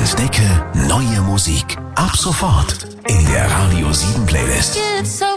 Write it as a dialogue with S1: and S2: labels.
S1: Entdecke neue Musik. Ab sofort in der Radio 7 Playlist.